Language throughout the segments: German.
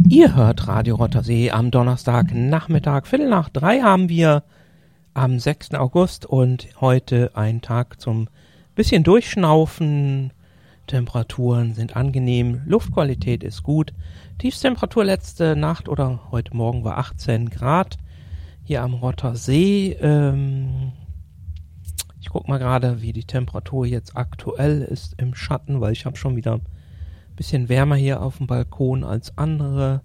Ihr hört Radio Rottersee am Donnerstagnachmittag. 2:45 haben wir am 6. August und heute ein Tag zum bisschen Durchschnaufen. Temperaturen sind angenehm, Luftqualität ist gut. Tiefstemperatur letzte Nacht oder heute Morgen war 18 Grad hier am Rottersee. Ich gucke mal gerade, wie die Temperatur jetzt aktuell ist im Schatten, weil ich habe schon wieder bisschen wärmer hier auf dem Balkon als andere.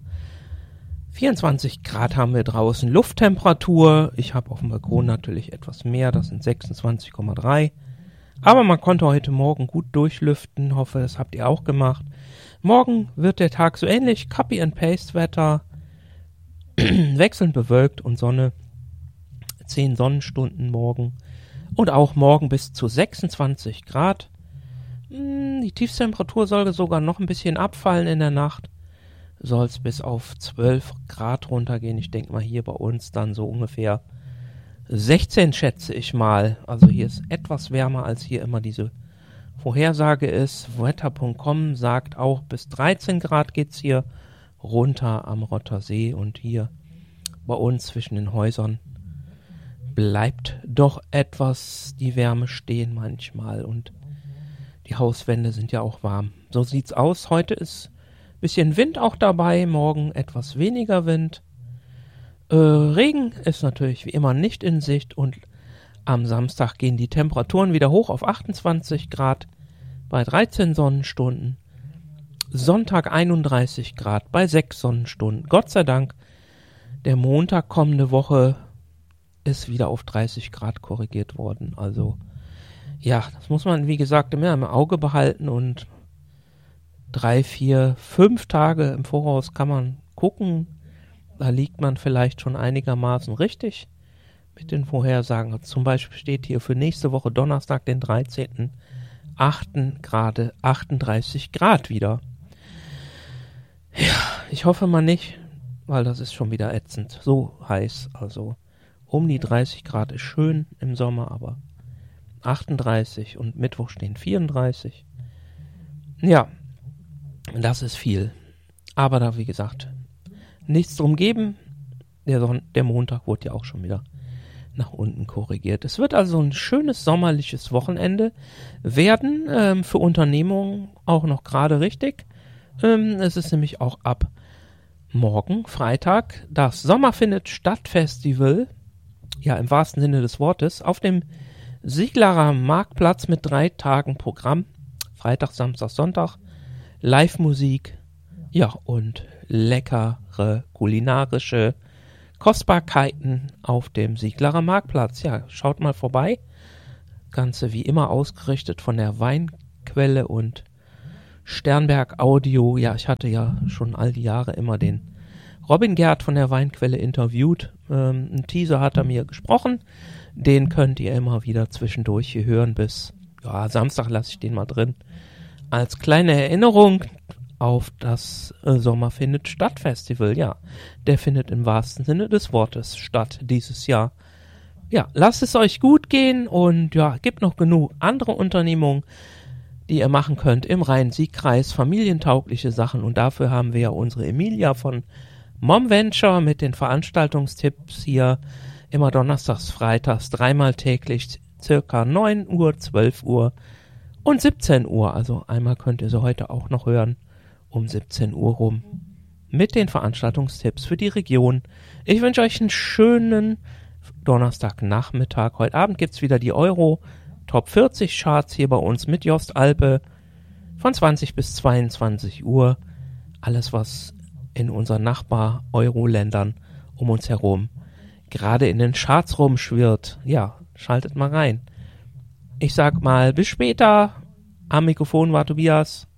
24 Grad haben wir draußen Lufttemperatur. Ich habe auf dem Balkon natürlich etwas mehr, das sind 26,3. Aber man konnte heute Morgen gut durchlüften. Hoffe, das habt ihr auch gemacht. Morgen wird der Tag so ähnlich. Copy-and-Paste-Wetter. Wechselnd bewölkt und Sonne. 10 Sonnenstunden morgen. Und auch morgen bis zu 26 Grad. Die Tiefstemperatur soll sogar noch ein bisschen abfallen in der Nacht. Soll es bis auf 12 Grad runtergehen. Ich denke mal hier bei uns dann so ungefähr 16 schätze ich mal. Also hier ist etwas wärmer als hier immer diese Vorhersage ist. Wetter.com sagt auch bis 13 Grad geht's hier runter am Rottersee. Und hier bei uns zwischen den Häusern bleibt doch etwas die Wärme stehen manchmal und die Hauswände sind ja auch warm. So sieht's aus. Heute ist ein bisschen Wind auch dabei, morgen etwas weniger Wind. Regen ist natürlich wie immer nicht in Sicht und am Samstag gehen die Temperaturen wieder hoch auf 28 Grad bei 13 Sonnenstunden. Sonntag 31 Grad bei 6 Sonnenstunden. Gott sei Dank, der Montag kommende Woche ist wieder auf 30 Grad korrigiert worden. Also ja, das muss man, wie gesagt, immer im Auge behalten und 3, 4, 5 Tage im Voraus kann man gucken. Da liegt man vielleicht schon einigermaßen richtig mit den Vorhersagen. Zum Beispiel steht hier für nächste Woche Donnerstag, den 13.8. gerade 38 Grad wieder. Ja, ich hoffe mal nicht, weil das ist schon wieder ätzend. So heiß, also um die 30 Grad ist schön im Sommer, aber 38 und Mittwoch stehen 34. Ja, das ist viel. Aber da, wie gesagt, nichts drum geben. Der Montag wurde ja auch schon wieder nach unten korrigiert. Es wird also ein schönes sommerliches Wochenende werden. Für Unternehmungen auch noch gerade richtig. Es ist nämlich auch ab morgen, Freitag, das Sommer findet statt Festival. Ja, im wahrsten Sinne des Wortes. Auf dem Siglarer Marktplatz mit 3 Tagen Programm. Freitag, Samstag, Sonntag. Live-Musik. Ja, und leckere kulinarische Kostbarkeiten auf dem Siglarer Marktplatz. Ja, schaut mal vorbei. Ganze wie immer ausgerichtet von der Weinquelle und Sternberg Audio. Ja, ich hatte ja schon all die Jahre immer den Robin Gerd von der Weinquelle interviewt. Ein Teaser hat er mir gesprochen. Den könnt ihr immer wieder zwischendurch hier hören bis Samstag lasse ich den mal drin. Als kleine Erinnerung auf das Sommer findet statt Festival. Ja, der findet im wahrsten Sinne des Wortes statt dieses Jahr. Ja, lasst es euch gut gehen und ja, gibt noch genug andere Unternehmungen, die ihr machen könnt im Rhein-Sieg-Kreis, familientaugliche Sachen und dafür haben wir ja unsere Emilia von Mom Venture mit den Veranstaltungstipps hier immer donnerstags, freitags, 3-mal täglich, circa 9 Uhr, 12 Uhr und 17 Uhr. Also einmal könnt ihr sie heute auch noch hören, um 17 Uhr rum, mit den Veranstaltungstipps für die Region. Ich wünsche euch einen schönen Donnerstagnachmittag. Heute Abend gibt's wieder die Euro Top 40 Charts hier bei uns mit Jost Alpe von 20 bis 22 Uhr. Alles, was in unseren Nachbar-Euro-Ländern um uns herum gerade in den Charts rumschwirrt. Ja, schaltet mal rein. Ich sag mal, bis später. Am Mikrofon war Tobias.